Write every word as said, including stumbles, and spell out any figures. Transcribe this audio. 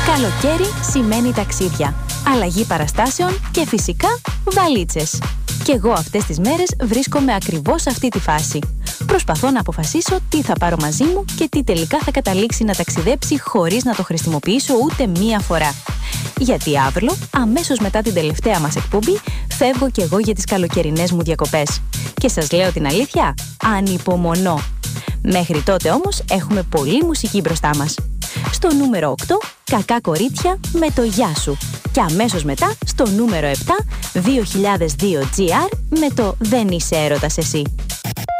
Καλοκαίρι σημαίνει ταξίδια, αλλαγή παραστάσεων και φυσικά βαλίτσες. Κι εγώ αυτές τις μέρες βρίσκομαι ακριβώς σε αυτή τη φάση. Προσπαθώ να αποφασίσω τι θα πάρω μαζί μου και τι τελικά θα καταλήξει να ταξιδέψει χωρίς να το χρησιμοποιήσω ούτε μία φορά. Γιατί αύριο, αμέσως μετά την τελευταία μας εκπομπή, φεύγω κι εγώ για τις καλοκαιρινές μου διακοπές. Και σας λέω την αλήθεια, ανυπομονώ. Μέχρι τότε όμως έχουμε πολλή μουσική μπροστά μας. Στο νούμερο οκτώ, Κακά Κορίτσια με το Γεια σου. Και αμέσως μετά, στο νούμερο επτά, δύο χιλιάδες δύο τζι αρ με το Δεν είσαι έρωτας εσύ.